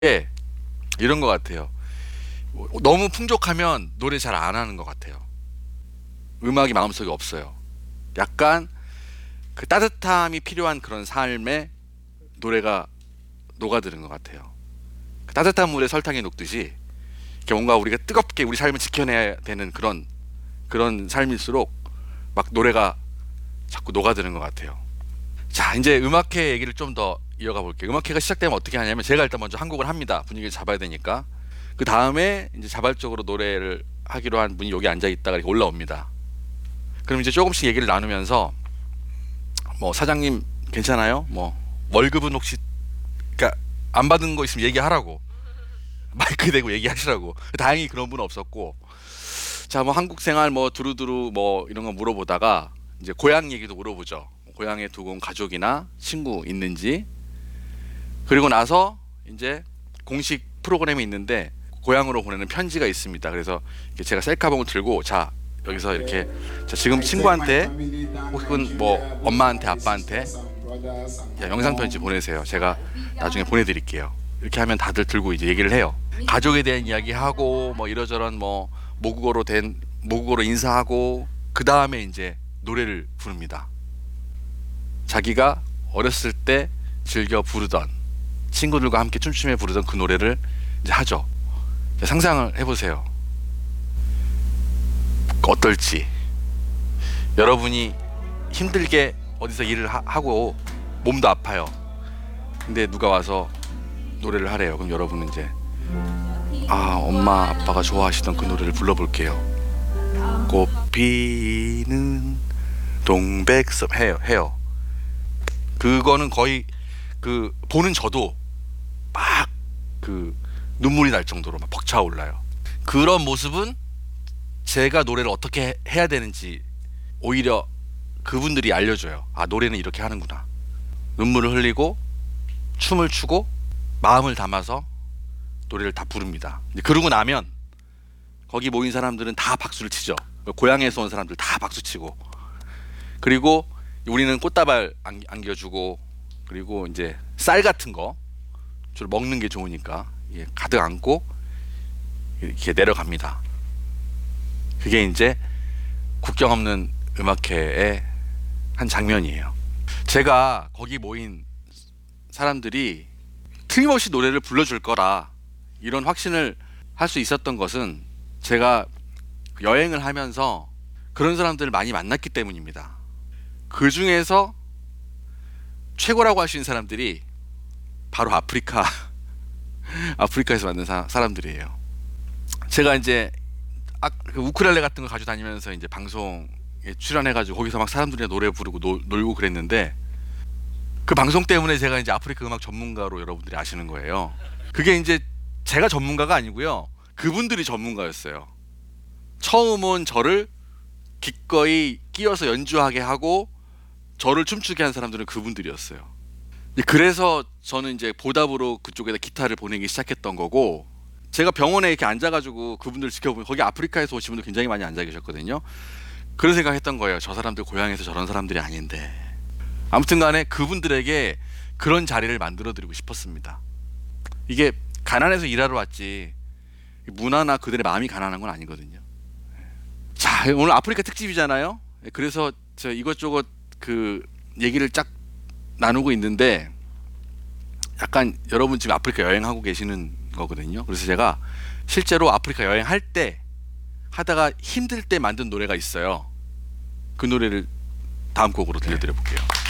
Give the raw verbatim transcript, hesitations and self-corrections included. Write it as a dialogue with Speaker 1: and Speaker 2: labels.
Speaker 1: 예, 이런 것 같아요. 너무 풍족하면 노래 잘 안 하는 것 같아요. 음악이 마음속에 없어요. 약간 그 따뜻함이 필요한 그런 삶에 노래가 녹아드는 것 같아요. 그 따뜻한 물에 설탕이 녹듯이 이렇게 뭔가 우리가 뜨겁게 우리 삶을 지켜내야 되는 그런 그런 삶일수록 막 노래가 자꾸 녹아드는 것 같아요. 자, 이제 음악회 얘기를 좀 더 이어가 볼게요. 음악회가 시작되면 어떻게 하냐면 제가 일단 먼저 한 곡을 합니다. 분위기를 잡아야 되니까. 그 다음에 이제 자발적으로 노래를 하기로 한 분이 여기 앉아 있다가 이렇게 올라옵니다. 그럼 이제 조금씩 얘기를 나누면서 뭐 사장님 괜찮아요? 뭐 월급은 혹시 그러니까 안 받은 거 있으면 얘기하라고 마이크 대고 얘기하시라고. 다행히 그런 분은 없었고, 자 뭐 한국 생활 뭐 두루두루 뭐 이런 거 물어보다가 이제 고향 얘기도 물어보죠. 고향에 두고 온 가족이나 친구 있는지. 그리고 나서 이제 공식 프로그램이 있는데 고향으로 보내는 편지가 있습니다. 그래서 제가 셀카봉을 들고 자 여기서 이렇게 자, 지금 친구한테 혹은 뭐 엄마한테 아빠한테 야, 영상 편지 보내세요. 제가 나중에 보내드릴게요. 이렇게 하면 다들 들고 이제 얘기를 해요. 가족에 대한 이야기하고 뭐 이러저런 뭐 모국어로 된 모국어로 인사하고 그 다음에 이제 노래를 부릅니다. 자기가 어렸을 때 즐겨 부르던 친구들과 함께 춤추며 부르던 그 노래를 이제 하죠. 상상을 해보세요. 어떨지. 여러분이 힘들게 어디서 일을 하, 하고 몸도 아파요. 근데 누가 와서 노래를 하래요. 그럼 여러분은 이제 아 엄마 아빠가 좋아하시던 그 노래를 불러볼게요. 꽃피는 동백섬 해요 해요. 그거는 거의 그 보는 저도 막 그 눈물이 날 정도로 막 벅차올라요. 그런 모습은 제가 노래를 어떻게 해야 되는지 오히려 그분들이 알려줘요. 아 노래는 이렇게 하는구나. 눈물을 흘리고 춤을 추고 마음을 담아서 노래를 다 부릅니다. 그러고 나면 거기 모인 사람들은 다 박수를 치죠. 고향에서 온 사람들 다 박수치고, 그리고 우리는 꽃다발 안겨주고, 그리고 이제 쌀 같은 거 주로 먹는 게 좋으니까 가득 안고 이렇게 내려갑니다. 그게 이제 국경 없는 음악회의 한 장면이에요. 제가 거기 모인 사람들이 틀림없이 노래를 불러줄 거라 이런 확신을 할 수 있었던 것은 제가 여행을 하면서 그런 사람들을 많이 만났기 때문입니다. 그 중에서 최고라고 할 수 있는 사람들이 바로 아프리카 아프리카에서 만난 사, 사람들이에요. 제가 이제 아, 그 우쿨렐레 같은 거 가지고 다니면서 이제 방송에 출연해가지고 거기서 막 사람들이 노래 부르고 노, 놀고 그랬는데 그 방송 때문에 제가 이제 아프리카 음악 전문가로 여러분들이 아시는 거예요. 그게 이제 제가 전문가가 아니고요. 그분들이 전문가였어요. 처음 온 저를 기꺼이 끼워서 연주하게 하고 저를 춤추게 한 사람들은 그분들이었어요. 그래서 저는 이제 보답으로 그쪽에다 기타를 보내기 시작했던 거고, 제가 병원에 이렇게 앉아가지고 그분들 지켜보면 거기 아프리카에서 오신 분들 굉장히 많이 앉아 계셨거든요. 그런 생각했던 거예요. 저 사람들 고향에서 저런 사람들이 아닌데. 아무튼 간에 그분들에게 그런 자리를 만들어 드리고 싶었습니다. 이게 가난해서 일하러 왔지 문화나 그들의 마음이 가난한 건 아니거든요. 자, 오늘 아프리카 특집이잖아요. 그래서 저 이것저것 그 얘기를 쫙 나누고 있는데 약간 여러분 지금 아프리카 여행하고 계시는 거거든요. 그래서 제가 실제로 아프리카 여행할 때 하다가 힘들 때 만든 노래가 있어요. 그 노래를 다음 곡으로 들려드려 볼게요.